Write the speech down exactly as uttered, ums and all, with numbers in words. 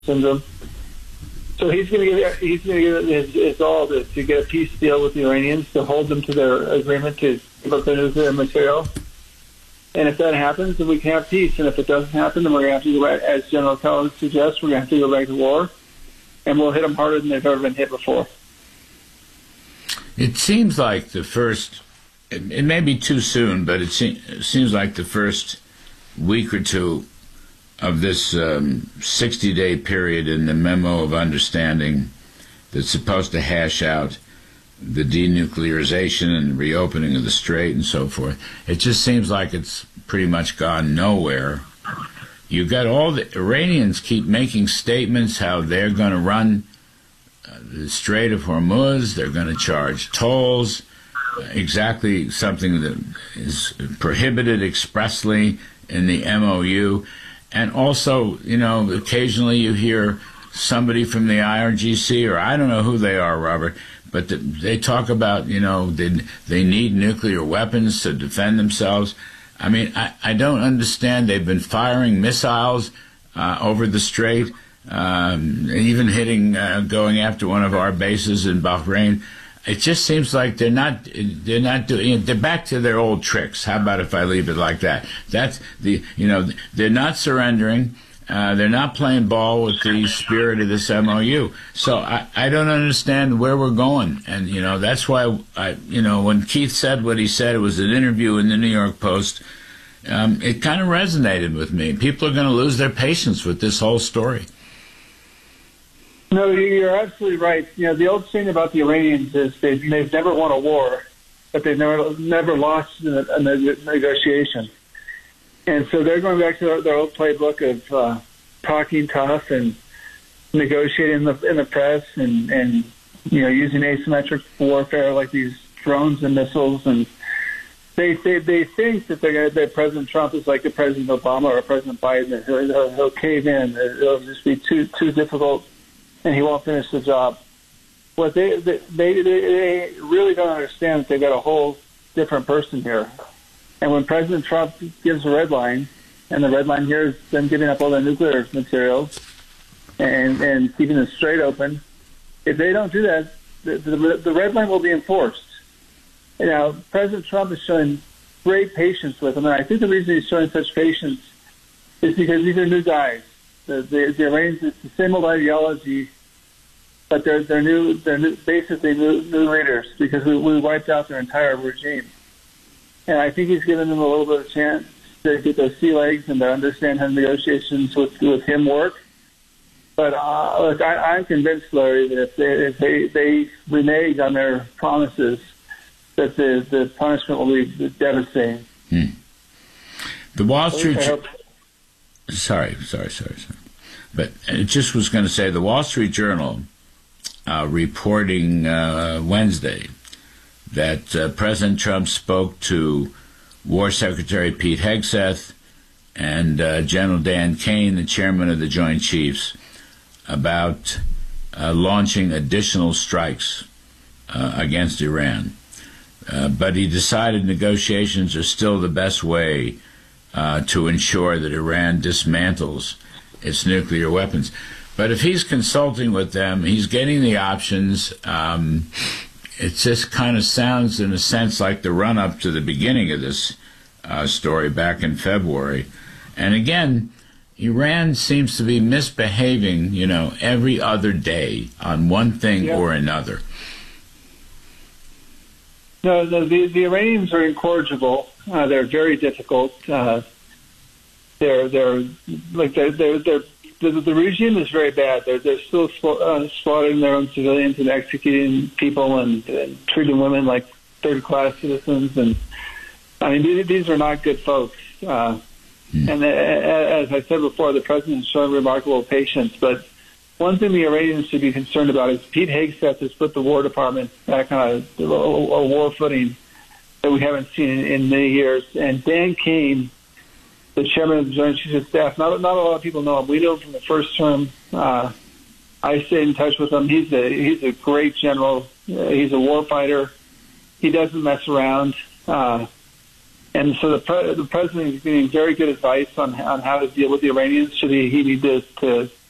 syndrome. So he's going to get he's going to get his, his all to, to get a peace deal with the Iranians to hold them to their agreement to give up their nuclear material. And if that happens, then we can have peace. And if it doesn't happen, then we're going to have to go back, as General Kelly suggests, we're going to have to go back to war, and we'll hit them harder than they've ever been hit before. It seems like the first, it, it may be too soon, but it, se- it seems like the first week or two of this um, sixty-day period in the Memo of Understanding that's supposed to hash out the denuclearization and reopening of the Strait and so forth, it just seems like it's pretty much gone nowhere. You've got all the Iranians keep making statements how they're going to run uh, the Strait of Hormuz, they're going to charge tolls, uh, exactly something that is prohibited expressly in the M O U. And also, you know, occasionally you hear somebody from the I R G C, or I don't know who they are, Robert, but the, they talk about, you know, they, they need nuclear weapons to defend themselves. I mean, I, I don't understand. They've been firing missiles uh, over the Strait, um, even hitting, uh, going after one of our bases in Bahrain. It just seems like they're not, they're not doing, they're back to their old tricks. How about if I leave it like that? That's the, you know, they're not surrendering. Uh, they're not playing ball with the spirit of this M O U. So I, I don't understand where we're going. And, you know, that's why, I, you know, when Keith said what he said, it was an interview in the New York Post, um, it kind of resonated with me. People are going to lose their patience with this whole story. No, you're absolutely right. You know, the old thing about the Iranians is they've, they've never won a war, but they've never, never lost in a, in a negotiation. And so they're going back to their, their old playbook of uh, talking tough and negotiating in the, in the press and, and, you know, using asymmetric warfare like these drones and missiles. And they they, they think that they're gonna, that President Trump is like the President Obama or President Biden. He'll, he'll, he'll cave in. It'll just be too too difficult, and he won't finish the job. What they they they, they really don't understand that they've got a whole different person here. And when President Trump gives a red line, and the red line here is them giving up all their nuclear materials and, and keeping the Strait open, if they don't do that, the, the, the red line will be enforced. You know, President Trump is showing great patience with them, and I think the reason he's showing such patience is because these are new guys. The, the, the Iranians, it's the same old ideology, but they're, they're new, they're new, basically new, new leaders because we, we wiped out their entire regime. And I think he's given them a little bit of chance to get those sea legs and to understand how negotiations with, with him work. But uh, look, I, I'm convinced, Larry, that if they, if they, they renege on their promises, that the, the punishment will be devastating. Hmm. The Wall Street... Sorry, sorry, sorry, sorry. But it just was going to say the Wall Street Journal uh, reporting uh, Wednesday that uh, President Trump spoke to War Secretary Pete Hegseth and uh, General Dan Kane, the chairman of the Joint Chiefs, about uh, launching additional strikes uh, against Iran. Uh, but he decided negotiations are still the best way uh, to ensure that Iran dismantles its nuclear weapons. But if he's consulting with them, he's getting the options. Um, It just kind of sounds, in a sense, like the run-up to the beginning of this uh, story back in February. And again, Iran seems to be misbehaving, you know, every other day on one thing yeah. or another. No, the, the, the Iranians are incorrigible. Uh, they're very difficult. Uh, they're they're like they're they're. they're The, the regime is very bad. They're, they're still uh, slaughtering their own civilians and executing people and, and treating women like third-class citizens. And I mean, these, these are not good folks. Uh, mm. And uh, as I said before, the president is showing remarkable patience. But one thing the Iranians should be concerned about is Pete Hegseth has put the War Department back on a, a war footing that we haven't seen in, in many years. And Dan Kane, the chairman of the Joint Chiefs of Staff, not, not a lot of people know him. We know him from the first term. Uh, I stayed in touch with him. He's a he's a great general. Uh, he's a war fighter. He doesn't mess around. Uh, and so the, pre- the president is getting very good advice on on how to deal with the Iranians should he, he need to, to